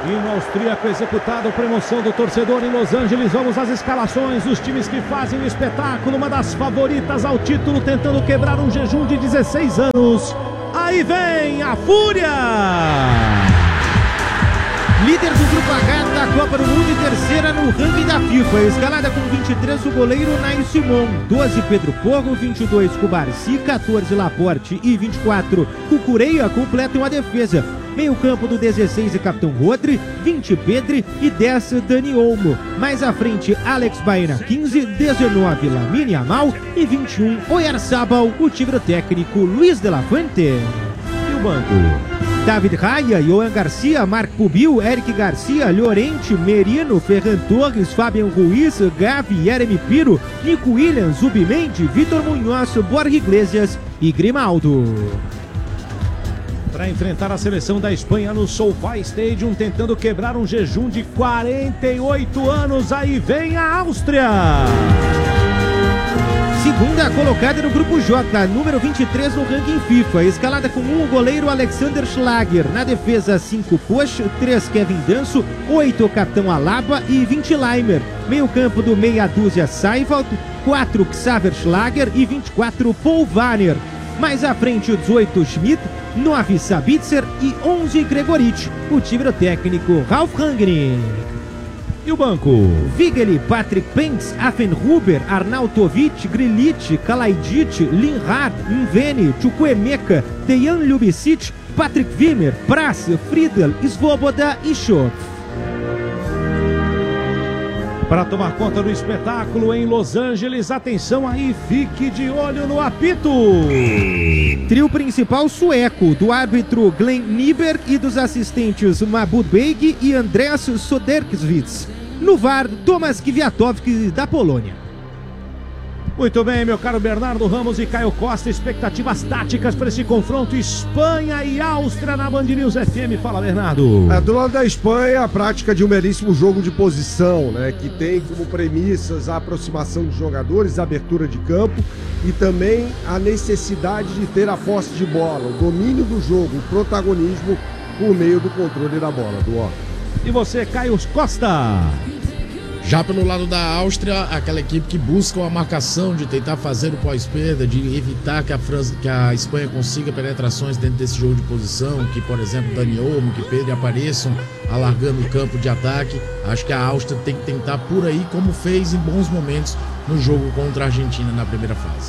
Hino austríaco executado por emoção do torcedor em Los Angeles. Vamos às escalações dos times que fazem o espetáculo. Uma das favoritas ao título, tentando quebrar um jejum de 16 anos. Aí vem a Fúria! Líder do Grupo H da Copa do Mundo e terceira no ranking da FIFA. Escalada com 23 o goleiro Nai Simon, 12 Pedro Porro, 22 Cubarci, 14 Laporte e 24 Cucureia completam a defesa. Meio campo do 16 e capitão Rodri, 20 Pedri e 10 Dani Olmo. Mais à frente Alex Baena, 15, 19 Lamine Yamal e 21 Oyarzabal, o tigre técnico Luiz de la Fuente. E o banco? David Raya, Johan Garcia, Marc Pubil, Eric Garcia, Llorente, Merino, Ferran Torres, Fabian Ruiz, Gavi, Jeremy Piro, Nico Williams, Zubimendi, Vitor Munhoz, Borja Iglesias e Grimaldo. Para enfrentar a seleção da Espanha no SoFi Stadium, tentando quebrar um jejum de 48 anos, aí vem a Áustria! Segunda colocada no Grupo J, número 23 no ranking FIFA, escalada com o goleiro Alexander Schlager, na defesa 5 Poch, 3 Kevin Danso, 8 capitão Alaba e 20 Leimer, meio campo do meia dúzia Seiwald, 4 Xaver Schlager e 24 Paul Warner, mais à frente o 18 Schmidt, 9 Sabitzer e 11 Gregoritsch, o time técnico Ralf Rangnick. E o banco? Vigeli, Patrick Penks, Affenhuber, Arnautovic, Grilic, Kalajdzic, Linhard, Mveni, Chukwuemeka, Dejan Ljubicic, Patrick Wimmer, Pras, Friedel, Svoboda e Schott. Para tomar conta do espetáculo em Los Angeles, atenção aí, fique de olho no apito. Trio principal sueco, do árbitro Glenn Nieberg e dos assistentes Mabud Beig e Andreas Soderkvist. No VAR, Tomasz Kwiatkowski da Polônia. Muito bem, meu caro Bernardo Ramos e Caio Costa, expectativas táticas para esse confronto Espanha e Áustria na Band News FM. Fala, Bernardo. Do lado da Espanha, a prática de um belíssimo jogo de posição, né, que tem como premissas a aproximação de jogadores, a abertura de campo e também a necessidade de ter a posse de bola, o domínio do jogo, o protagonismo por meio do controle da bola, do ó. E você, Caio Costa? Já pelo lado da Áustria, aquela equipe que busca uma marcação de tentar fazer o pós-perda, de evitar que a Espanha consiga penetrações dentro desse jogo de posição, que, por exemplo, Dani Olmo, que Pedro apareçam alargando o campo de ataque. Acho que a Áustria tem que tentar por aí, como fez em bons momentos no jogo contra a Argentina na primeira fase.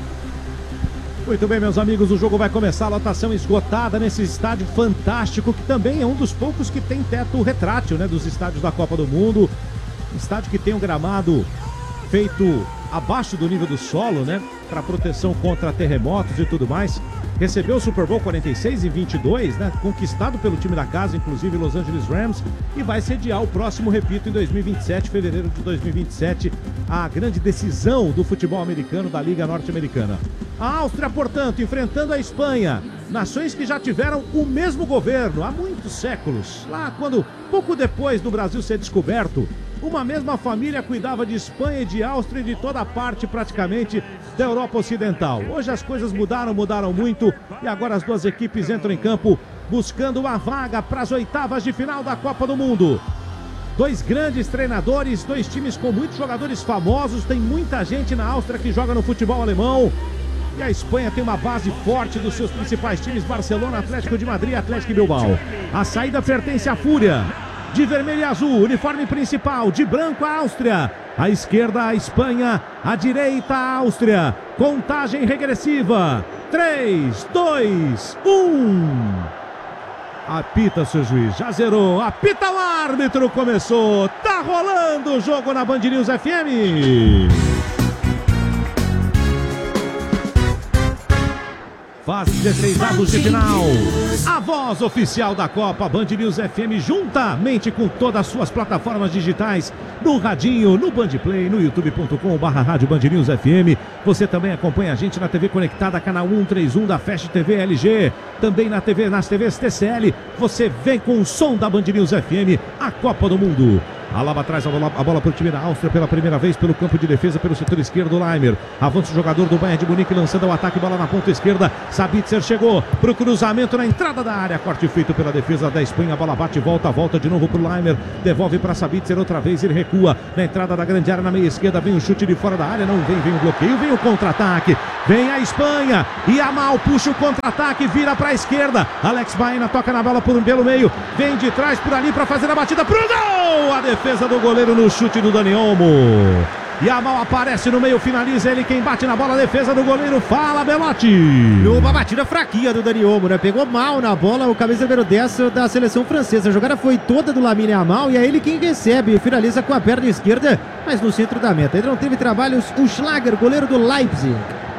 Muito bem, meus amigos, o jogo vai começar, a lotação esgotada nesse estádio fantástico, que também é um dos poucos que tem teto retrátil, né, dos estádios da Copa do Mundo. Estádio que tem um gramado feito abaixo do nível do solo, né? Para proteção contra terremotos e tudo mais. Recebeu o Super Bowl 46 e 22, né? Conquistado pelo time da casa, inclusive Los Angeles Rams. E vai sediar o próximo, repito, em 2027, fevereiro de 2027, a grande decisão do futebol americano da Liga Norte-Americana. A Áustria, portanto, enfrentando a Espanha. Nações que já tiveram o mesmo governo há muitos séculos. Lá quando, pouco depois do Brasil ser descoberto, uma mesma família cuidava de Espanha e de Áustria e de toda a parte praticamente da Europa Ocidental. Hoje as coisas mudaram muito e agora as duas equipes entram em campo buscando uma vaga para as oitavas de final da Copa do Mundo. Dois grandes treinadores, dois times com muitos jogadores famosos, tem muita gente na Áustria que joga no futebol alemão. E a Espanha tem uma base forte dos seus principais times, Barcelona, Atlético de Madrid e Atlético de Bilbao. A saída pertence à Fúria. De vermelho e azul, uniforme principal, de branco a Áustria. À esquerda a Espanha, à direita a Áustria. Contagem regressiva. 3, 2, 1. Apita, seu juiz, já zerou. Apita o árbitro, começou. Tá rolando o jogo na Band News FM. Fase 16 avos de final. A voz oficial da Copa, Band News FM, juntamente com todas as suas plataformas digitais, no radinho, no Bandplay, no youtube.com/rádio Band News FM. Você também acompanha a gente na TV conectada, canal 131 da Fast TV LG, também nas TVs TCL. Você vem com o som da Band News FM, a Copa do Mundo. Alaba traz a bola para o time da Áustria pela primeira vez pelo campo de defesa, pelo setor esquerdo. Laimer avança o jogador do Bayern de Munique lançando o ataque, bola na ponta esquerda. Sabitzer chegou para o cruzamento na entrada da área, corte feito pela defesa da Espanha. A bola bate, volta de novo para o Laimer, devolve para Sabitzer outra vez, ele recua na entrada da grande área na meia esquerda, vem o chute de fora da área, não vem o bloqueio, vem o contra-ataque, vem a Espanha, e Yamal puxa o contra-ataque, vira para a esquerda, Alex Baena toca na bola pelo meio, vem de trás por ali para fazer a batida pro gol, a defesa do goleiro no chute do Dani Olmo. Yamal aparece no meio, finaliza ele, quem bate na bola, a defesa do goleiro. Fala, Belotti. Uma batida fraquinha do Dani Olmo, né? Pegou mal na bola o camisa número 10 da seleção francesa. A jogada foi toda do Lamine Yamal e é ele quem recebe, finaliza com a perna esquerda, mas no centro da meta. Ele não teve trabalhos, o Schlager, goleiro do Leipzig.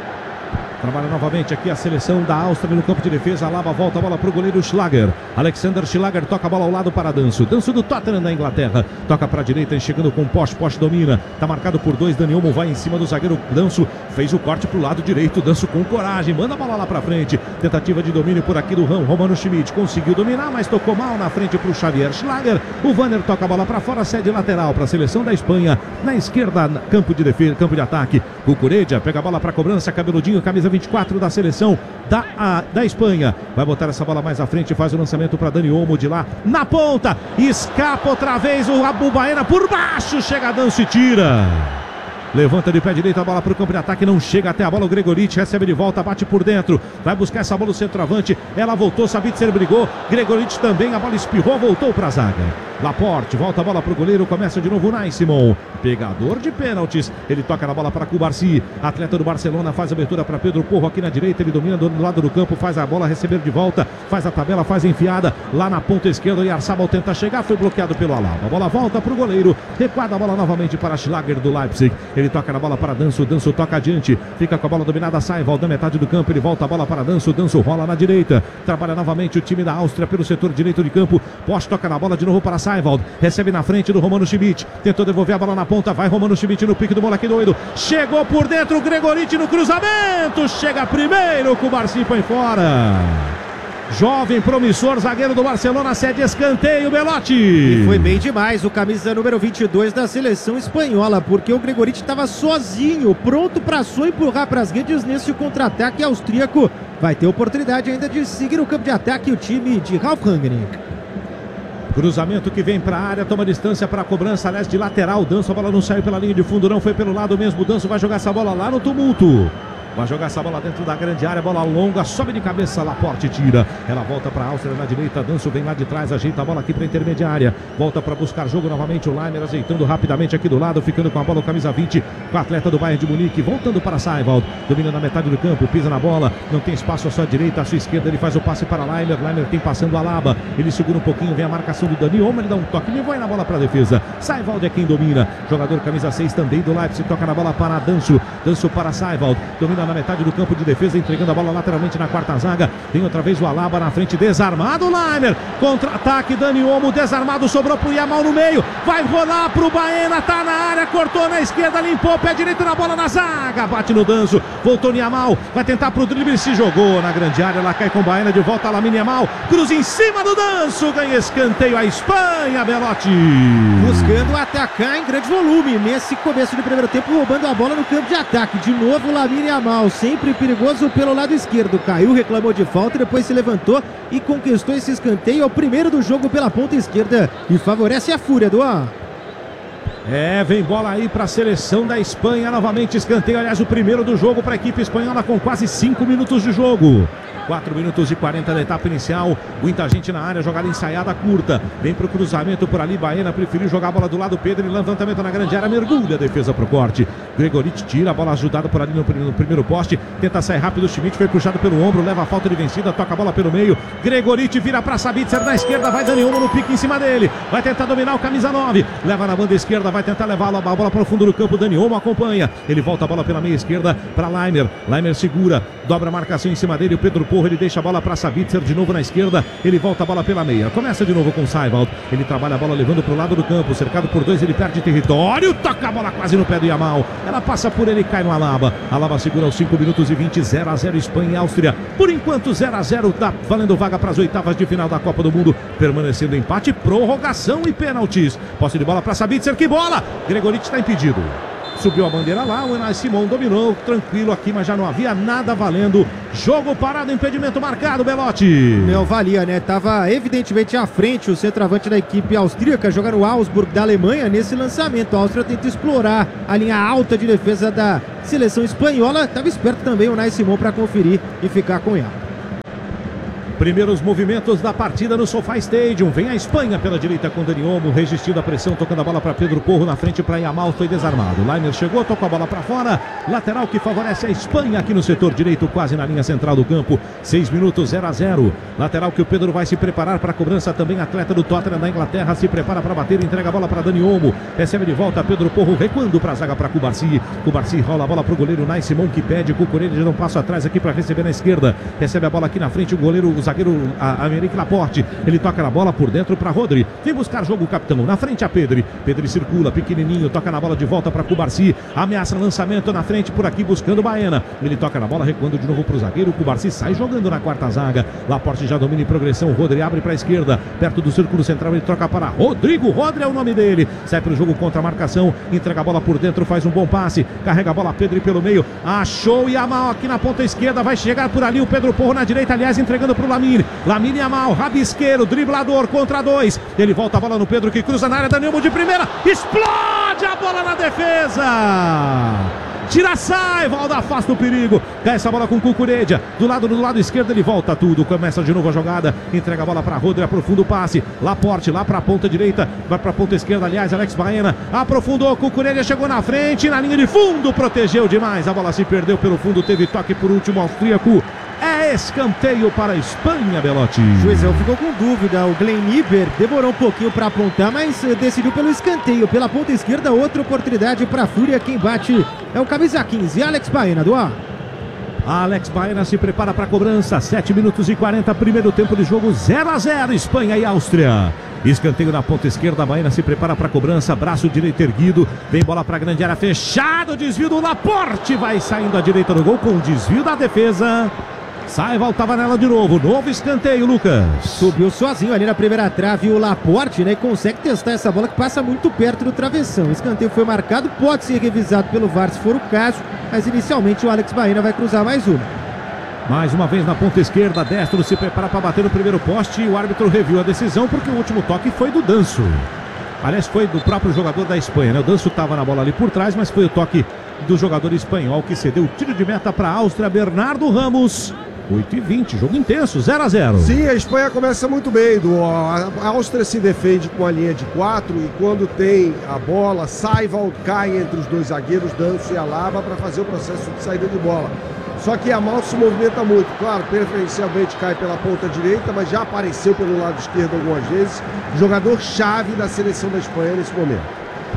Trabalha novamente aqui a seleção da Áustria no campo de defesa. Alaba volta a bola para o goleiro Schlager. Alexander Schlager toca a bola ao lado para Danso. Danso do Tottenham da Inglaterra. Toca para a direita, chegando com Posch. Posch domina. Está marcado por 2. Dani Olmo vai em cima do zagueiro Danso. Fez o corte para o lado direito. Danso com coragem. Manda a bola lá para frente. Tentativa de domínio por aqui do Romano Schmidt. Conseguiu dominar, mas tocou mal na frente para o Xavier Schlager. O Vanner toca a bola para fora. Cede lateral para a seleção da Espanha. Na esquerda, campo de defesa, campo de ataque. Cucuredia pega a bola para cobrança. Cabeludinho, camisa 24 da seleção da Espanha. Vai botar essa bola mais à frente, faz o lançamento para Dani Olmo de lá na ponta. Escapa outra vez o Abu Baena por baixo. Chega Danso e tira. Levanta de pé direito a bola para o campo de ataque, não chega até a bola. O Gregoric recebe de volta, bate por dentro. Vai buscar essa bola o centroavante. Ela voltou, Sabitzer brigou. Gregoric também, a bola espirrou, voltou para a zaga. Laporte, volta a bola para o goleiro, começa de novo o Naissimon, pegador de pênaltis, ele toca na bola para Cubarsi, atleta do Barcelona, faz a abertura para Pedro Porro aqui na direita, ele domina do lado do campo, faz a bola receber de volta, faz a tabela, faz a enfiada, lá na ponta esquerda, e Arsabal tenta chegar, foi bloqueado pelo Alaba, a bola volta para o goleiro, recuada a bola novamente para Schlager do Leipzig, ele toca na bola para Danso, Danso toca adiante, fica com a bola dominada, sai, volta da metade do campo, ele volta a bola para Danso, Danso rola na direita, trabalha novamente o time da Áustria pelo setor direito de campo, Posch toca na bola de novo para Seiwald, recebe na frente do Romano Schmidt, tentou devolver a bola na ponta, vai Romano Schmidt no pique do moleque doido, chegou por dentro o Gregoric no cruzamento, chega primeiro, o Cubarsi põe fora. Jovem promissor, zagueiro do Barcelona, cede escanteio, Belotti. E foi bem demais o camisa número 22 da seleção espanhola, porque o Gregoric estava sozinho, pronto para só empurrar para as redes nesse contra-ataque austríaco. Vai ter oportunidade ainda de seguir o campo de ataque o time de Ralf Rangnick. Cruzamento que vem para a área, toma distância para a cobrança, aliás, de lateral. Danso, a bola não saiu pela linha de fundo, não foi pelo lado mesmo. Danso vai jogar essa bola lá no tumulto. Vai jogar essa bola dentro da grande área, bola longa, sobe de cabeça, Laporte tira. Ela volta para a Áustria na direita, Danso vem lá de trás, ajeita a bola aqui para a intermediária. Volta para buscar jogo novamente, o Laimer ajeitando rapidamente aqui do lado, ficando com a bola, o camisa 20, com o atleta do Bayern de Munique, voltando para Seiwald, domina na metade do campo, pisa na bola, não tem espaço à sua direita, à sua esquerda, ele faz o passe para Laimer, Laimer tem passando a Alaba, ele segura um pouquinho, vem a marcação do Dani Olmo, ele dá um toque e vai na bola para a defesa. Seiwald é quem domina, jogador camisa 6 também do Leipzig, toca na bola para Danso, Danso para Seiwald, domina na metade do campo de defesa, entregando a bola lateralmente na quarta zaga, tem outra vez o Alaba na frente, desarmado, Laimer, contra-ataque, Dani Olmo, desarmado, sobrou pro Yamal no meio, vai rolar pro Baena, tá na área, cortou na esquerda, limpou, pé direito na bola na zaga, bate no Danso, voltou no Yamal, vai tentar pro drible, se jogou na grande área, ela cai com o Baena, de volta a Lamine Yamal, cruza em cima do Danso, ganha escanteio a Espanha, Belotti. Buscando atacar em grande volume, nesse começo de primeiro tempo, roubando a bola no campo de ataque, de novo Lamine Yamal, sempre perigoso pelo lado esquerdo, caiu, reclamou de falta, depois se levantou e conquistou esse escanteio, é o primeiro do jogo pela ponta esquerda e favorece a fúria do A. Vem bola aí para a seleção da Espanha, novamente escanteio, aliás o primeiro do jogo para a equipe espanhola com quase 5 minutos de jogo. 4 minutos e 40 da etapa inicial, muita gente na área, jogada ensaiada curta, vem pro cruzamento por ali, Baena preferiu jogar a bola do lado, Pedro, levantamento na grande área, mergulha a defesa pro corte, Gregoric tira a bola ajudada por ali no primeiro poste, tenta sair rápido, o Schmidt foi puxado pelo ombro, leva a falta de vencida, toca a bola pelo meio, Gregoric vira para Sabitzer na esquerda, vai Dani Olmo no pique em cima dele, vai tentar dominar o camisa 9, leva na banda esquerda, vai tentar levar a bola para o fundo do campo. Dani Olmo acompanha. Ele volta a bola pela meia esquerda para Laimer. Laimer segura, dobra a marcação em cima dele. O Pedro Porro, ele deixa a bola para Sabitzer de novo na esquerda. Ele volta a bola pela meia. Começa de novo com o Seiwald. Ele trabalha a bola levando para o lado do campo. Cercado por 2, ele perde território. Toca a bola quase no pé do Yamal. Ela passa por ele e cai no Alaba. Alaba segura aos 5 minutos e 20. 0-0 Espanha e Áustria. Por enquanto 0-0, tá valendo vaga para as oitavas de final da Copa do Mundo. Permanecendo empate, prorrogação e pênaltis. Posse de bola para Sabitzer. Que bola! Gregorich está impedido. Subiu a bandeira lá, o Unai Simon dominou, tranquilo aqui, mas já não havia nada valendo. Jogo parado, impedimento marcado, Belotti. Não valia, né? Tava evidentemente à frente o centroavante da equipe austríaca, jogando o Augsburg da Alemanha nesse lançamento. A Áustria tenta explorar a linha alta de defesa da seleção espanhola. Tava esperto também o Unai Simon para conferir e ficar com ela. Primeiros movimentos da partida no SoFi Stadium. Vem a Espanha pela direita com Dani Olmo, resistindo a pressão, tocando a bola para Pedro Porro, na frente para Yamal, foi desarmado. Laimer chegou, tocou a bola para fora. Lateral que favorece a Espanha aqui no setor direito, quase na linha central do campo. 6 minutos, 0-0. Lateral que o Pedro vai se preparar para a cobrança também. Atleta do Tottenham da Inglaterra se prepara para bater, entrega a bola para Dani Olmo. Recebe de volta Pedro Porro, recuando para a zaga para Cubarsi. Cubarsi rola a bola para o goleiro Unai Simon, que pede. Cucurella já dá um passo atrás aqui para receber na esquerda. Recebe a bola aqui na frente o goleiro, o zagueiro Aymeric Laporte. Ele toca na bola por dentro para Rodri. Vem buscar jogo o capitão. Na frente a Pedri. Pedri circula, pequenininho, toca na bola de volta para Cubarsi. Ameaça lançamento na frente por aqui buscando Baena. Ele toca na bola, recuando de novo para o zagueiro. Cubarsi sai jogando na quarta zaga. Laporte já domina em progressão. Rodri abre para a esquerda. Perto do círculo central ele troca para Rodrigo. Rodri é o nome dele. Sai para o jogo contra a marcação. Entrega a bola por dentro, faz um bom passe. Carrega a bola Pedri pelo meio. Achou o Yamal aqui na ponta esquerda. Vai chegar por ali o Pedro Porro na direita, aliás, entregando para o Lamine. Lamine Yamal, rabisqueiro, driblador, contra 2. Ele volta a bola no Pedro, que cruza na área, Dani Olmo de primeira. Explode a bola na defesa. Tira a Seiwald, afasta o perigo. Cai essa bola com Cucurella. Do lado esquerdo ele volta tudo. Começa de novo a jogada. Entrega a bola para Rodri, aprofunda o passe. Laporte lá para a ponta direita. Vai para a ponta esquerda, aliás, Alex Baena. Aprofundou, Cucurella chegou na frente. Na linha de fundo, protegeu demais. A bola se perdeu pelo fundo. Teve toque por último austríaco. É escanteio para a Espanha, Belotti. O juizão ficou com dúvida. O Glenn Iber demorou um pouquinho para apontar, mas decidiu pelo escanteio. Pela ponta esquerda, outra oportunidade para a Fúria. Quem bate é o camisa 15, Alex Baena, do ar. Alex Baena se prepara para a cobrança. 7 minutos e 40, primeiro tempo de jogo, 0-0, Espanha e Áustria. Escanteio na ponta esquerda, Baena se prepara para a cobrança, braço direito erguido, vem bola para a grande área, fechado, desvio do Laporte, vai saindo à direita do gol com o desvio da defesa. Seiwald estava nela de novo, novo escanteio, Lucas. Subiu sozinho ali na primeira trave o Laporte, né? E consegue testar essa bola que passa muito perto do travessão. O escanteio foi marcado, pode ser revisado pelo VAR se for o caso, mas inicialmente o Alex Baena vai cruzar mais uma. Mais uma vez na ponta esquerda, Destro se prepara para bater no primeiro poste e o árbitro reviu a decisão porque o último toque foi do Danso. Aliás, foi do próprio jogador da Espanha, né? O Danso estava na bola ali por trás, mas foi o toque do jogador espanhol que cedeu o tiro de meta para a Áustria, Bernardo Ramos. 8h20, jogo intenso, 0-0. Sim, a Espanha começa muito bem. A Áustria se defende com a linha de 4 e quando tem a bola, Seiwald cai entre os dois zagueiros, Danso e Alaba, para fazer o processo de saída de bola. Só que Yamal se movimenta muito, claro, preferencialmente cai pela ponta direita, mas já apareceu pelo lado esquerdo algumas vezes. Jogador-chave da seleção da Espanha nesse momento.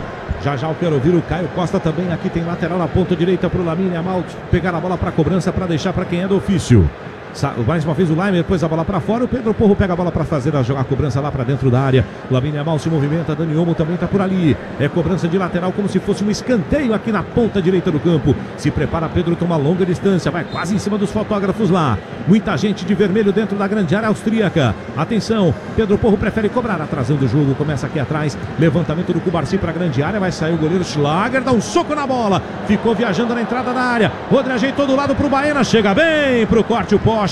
Já eu quero ouvir o Caio Costa também. Aqui tem lateral na ponta direita para o Lamine Yamal pegar a bola para a cobrança para deixar para quem é do ofício. Mais uma vez o Laimer, depois a bola para fora. O Pedro Porro pega a bola para fazer a cobrança lá para dentro da área. Lamine Yamal se movimenta, Dani Olmo também está por ali. É cobrança de lateral como se fosse um escanteio aqui na ponta direita do campo. Se prepara Pedro, toma longa distância, vai quase em cima dos fotógrafos lá. Muita gente de vermelho dentro da grande área austríaca. Atenção, Pedro Porro prefere cobrar, atrasando o jogo, começa aqui atrás. Levantamento do Cubarsi para a grande área, vai sair o goleiro Schlager, dá um soco na bola. Ficou viajando na entrada da área. Rodri ajeitou do lado para o Baena, chega bem para o corte o poste.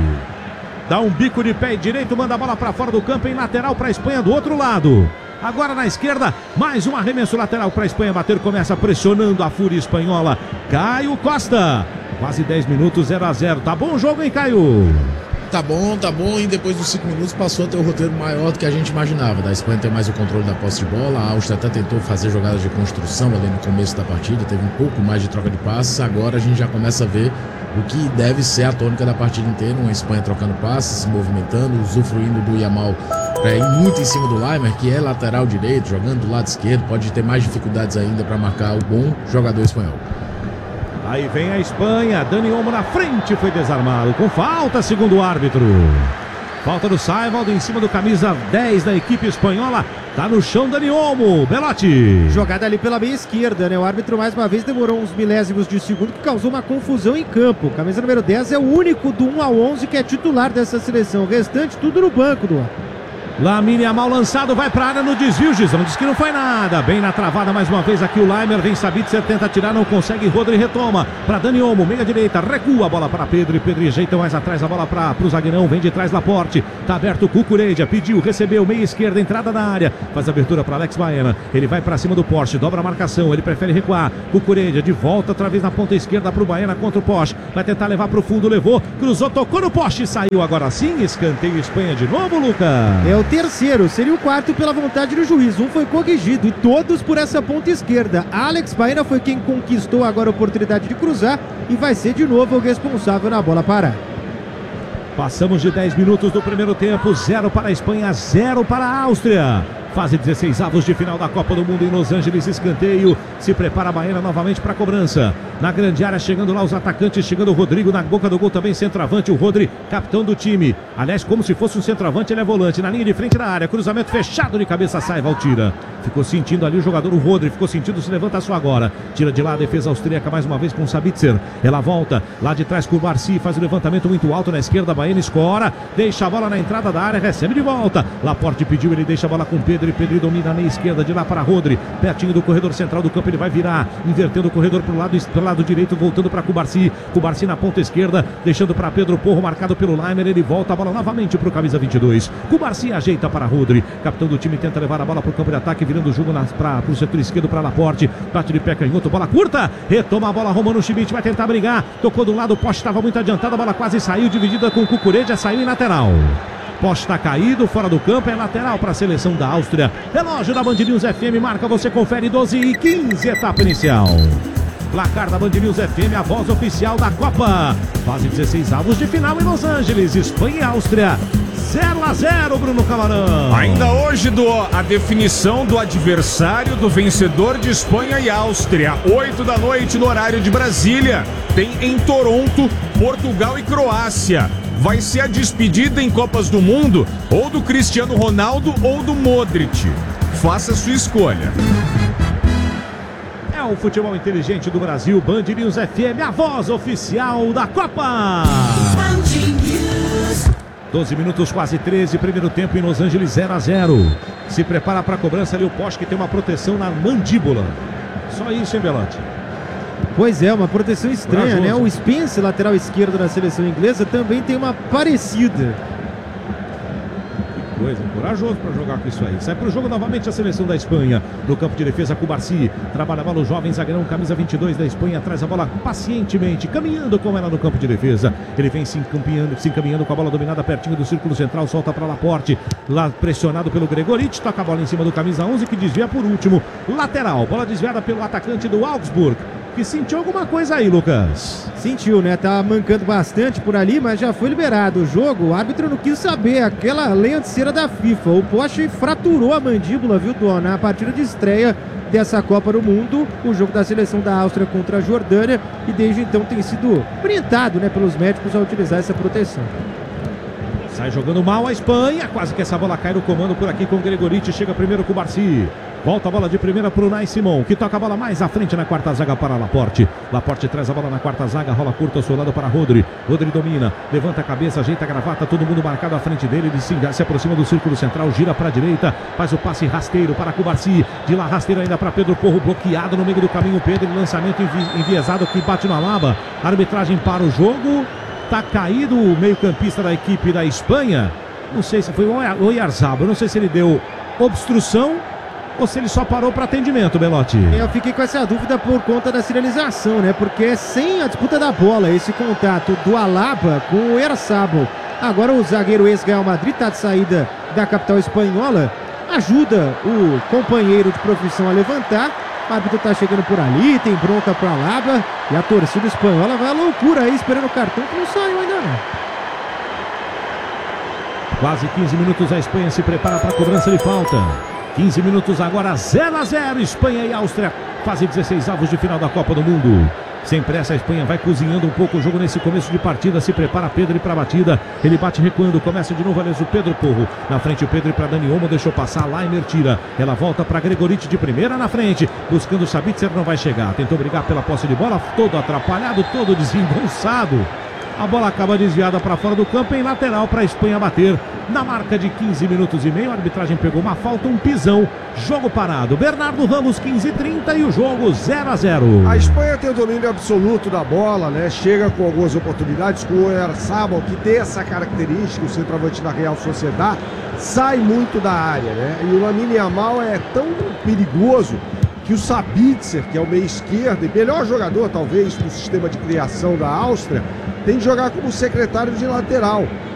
Dá um bico de pé direito, manda a bola para fora do campo em lateral para a Espanha do outro lado. Agora na esquerda, mais um arremesso lateral para a Espanha bater, começa pressionando a Fúria espanhola. Caio Costa, quase 10 minutos, 0-0. Tá bom o jogo, hein, Caio? Tá bom, e depois dos 5 minutos passou a ter o roteiro maior do que a gente imaginava. Da Espanha ter mais o controle da posse de bola, a Áustria até tentou fazer jogadas de construção ali no começo da partida, teve um pouco mais de troca de passes. Agora a gente já começa a ver o que deve ser a tônica da partida inteira, uma Espanha trocando passes, se movimentando, usufruindo do Yamal para ir muito em cima do Laimer, que é lateral direito, jogando do lado esquerdo, pode ter mais dificuldades ainda para marcar o bom jogador espanhol. Aí vem a Espanha, Dani Olmo na frente, foi desarmado com falta, segundo o árbitro. Falta do Saivaldo em cima do camisa 10 da equipe espanhola. Tá no chão Dani Olmo, Belotti. Jogada ali pela meia esquerda, né? O árbitro mais uma vez demorou uns milésimos de segundo, que causou uma confusão em campo. Camisa número 10 é o único do 1 ao 11 que é titular dessa seleção. O restante tudo no banco do Lamine Yamal lançado, vai pra área no desvio, Gizão diz que não foi nada, bem na travada mais uma vez aqui o Laimer, vem Sabitzer, tenta tirar, não consegue, Rodri retoma pra Dani Olmo, meia direita, recua a bola para Pedro, e Pedro ajeita mais atrás a bola pro zagueirão, vem de trás Laporte, tá aberto Cucurella, pediu, recebeu, meia esquerda, entrada na área, faz abertura para Alex Baena, ele vai pra cima do Poste, dobra a marcação, ele prefere recuar, Cucurella de volta outra vez na ponta esquerda pro Baena contra o Poste, vai tentar levar pro fundo, levou, cruzou, tocou no Poste, saiu agora sim, escanteio Espanha de novo, Lucas. É o terceiro, seria o quarto pela vontade do juiz. Um foi corrigido e todos por essa ponta esquerda. Alex Baena foi quem conquistou agora a oportunidade de cruzar e vai ser de novo o responsável na bola parada. Passamos de 10 minutos do primeiro tempo, 0 para a Espanha, 0 para a Áustria. Fase 16 avos de final da Copa do Mundo em Los Angeles, escanteio, se prepara a Baena novamente para a cobrança, na grande área, chegando lá os atacantes, chegando o Rodrigo, na boca do gol também, centroavante, o Rodri, capitão do time, aliás, como se fosse um centroavante, ele é volante, na linha de frente da área, cruzamento fechado de cabeça, Saivaldo tira, ficou sentindo ali o jogador, o Rodri, ficou sentindo, se levanta só agora, tira de lá a defesa austríaca mais uma vez com o Sabitzer, ela volta, lá de trás com o Barsi, faz o levantamento muito alto na esquerda, Baena escora, deixa a bola na entrada da área, recebe de volta, Laporte pediu, ele deixa a bola com Pedro, e Pedro domina na esquerda, de lá para Rodri, pertinho do corredor central do campo, ele vai virar, invertendo o corredor pro lado direito, voltando para Cubarsi na ponta esquerda, deixando para Pedro Porro, marcado pelo Laimer, ele volta a bola novamente pro camisa 22, Cubarsi ajeita para Rodri, capitão do time tenta levar a bola pro campo de ataque, virando o jogo pro setor esquerdo para Laporte, bate de pé canhoto, bola curta, retoma a bola, Romano Schmidt vai tentar brigar, tocou do lado, o Poste estava muito adiantado, a bola quase saiu, dividida com o Cucurella, saiu em lateral. Poste está caído, fora do campo, é lateral para a seleção da Áustria. Relógio da Band News FM, marca, você confere, 12h15, etapa inicial. Placar da Band News FM, a voz oficial da Copa. Fase 16 avos de final em Los Angeles, Espanha e Áustria. 0-0, Bruno Camarão. Ainda hoje a definição do adversário do vencedor de Espanha e Áustria. 8 da noite no horário de Brasília. Tem em Toronto, Portugal e Croácia. Vai ser a despedida em Copas do Mundo ou do Cristiano Ronaldo ou do Modric. Faça a sua escolha. É o futebol inteligente do Brasil, Band News FM, a voz oficial da Copa. 12 minutos, quase 13, primeiro tempo em Los Angeles, 0-0. Se prepara para a cobrança ali o Poste, que tem uma proteção na mandíbula. Só isso, hein, Belotti? Pois é, uma proteção estranha, corajoso, né? O Spence, lateral esquerdo da seleção inglesa, também tem uma parecida. Que coisa, corajoso para jogar com isso aí. Sai para o jogo novamente a seleção da Espanha. No campo de defesa, Cubarsi. Trabalha a bola o jovem zagueirão, camisa 22 da Espanha. Traz a bola pacientemente, caminhando com ela no campo de defesa. Ele vem se encaminhando com a bola dominada pertinho do círculo central. Solta para Laporte. Lá pressionado pelo Gregoric. Toca a bola em cima do camisa 11, que desvia por último. Lateral. Bola desviada pelo atacante do Augsburg, que sentiu alguma coisa aí, Lucas. Sentiu, né? Tá mancando bastante por ali, mas já foi liberado o jogo. O árbitro não quis saber, aquela lei antisseira da FIFA. O Poste fraturou a mandíbula, viu, Dona? Na partida de estreia dessa Copa do Mundo, o jogo da seleção da Áustria contra a Jordânia, e desde então tem sido orientado, né, pelos médicos a utilizar essa proteção. Sai jogando mal a Espanha, quase que essa bola cai no comando por aqui com o Gregoric, chega primeiro com o Barsi. Volta a bola de primeira para o Nai Simon, que toca a bola mais à frente na quarta zaga para Laporte. Laporte traz a bola na quarta zaga, rola curta ao seu lado para Rodri. Rodri domina, levanta a cabeça, ajeita a gravata, todo mundo marcado à frente dele. Ele se aproxima do círculo central, gira para a direita, faz o passe rasteiro para Cubarsi. De lá rasteiro ainda para Pedro Porro, bloqueado no meio do caminho. Pedro, lançamento enviesado que bate na Alaba. Arbitragem para o jogo. Tá caído o meio-campista da equipe da Espanha. Não sei se foi o Oyarzabal, não sei se ele deu obstrução ou se ele só parou para atendimento, Belotti. Eu fiquei com essa dúvida por conta da sinalização, né? Porque é sem a disputa da bola, esse contato do Alaba com o Oyarzabal. Agora o zagueiro ex-Real Madrid tá de saída da capital espanhola, ajuda o companheiro de profissão a levantar. O árbitro tá chegando por ali, tem bronca para Alaba, e a torcida espanhola vai à loucura aí, esperando o cartão, que não saiu ainda não. Quase 15 minutos, a Espanha se prepara para a cobrança de falta. 15 minutos agora, 0-0, Espanha e Áustria. Fase 16 avos de final da Copa do Mundo. Sem pressa, a Espanha vai cozinhando um pouco o jogo nesse começo de partida. Se prepara Pedri para a batida. Ele bate recuando. Começa de novo a o Pedro Porro. Na frente o Pedri para Dani Olmo. Deixou passar. Laimer tira. Ela volta para Gregoriti de primeira na frente. Buscando o Sabitzer. Não vai chegar. Tentou brigar pela posse de bola. Todo atrapalhado. Todo desengonçado. A bola acaba desviada para fora do campo. Em lateral para a Espanha bater. Na marca de 15 minutos e meio. A arbitragem pegou uma falta. Um pisão. Jogo parado. Bernardo Ramos 15:30 e o jogo 0-0. A Espanha tem o domínio absoluto da bola, né? Chega com algumas oportunidades, com o Oyarzabal, que tem essa característica, o centroavante da Real Sociedad, sai muito da área, né? E o Lamine Yamal é tão perigoso que o Sabitzer, que é o meio esquerdo e melhor jogador talvez do sistema de criação da Áustria, tem de jogar como secretário de lateral.